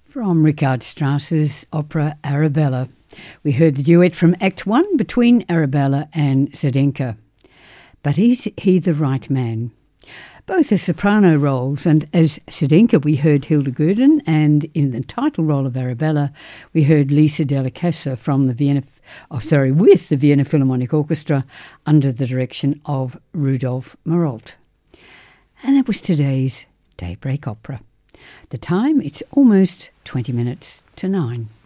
From Richard Strauss's opera Arabella. We heard the duet from Act 1 between Arabella and Zdenka. But is he the right man? Both as soprano roles, and as Zdenka we heard Hilda Gurdon, and in the title role of Arabella we heard Lisa Della Casa from the with the Vienna Philharmonic Orchestra under the direction of Rudolf Marolt. And that was today's Daybreak Opera. The time, it's almost 20 minutes to 9.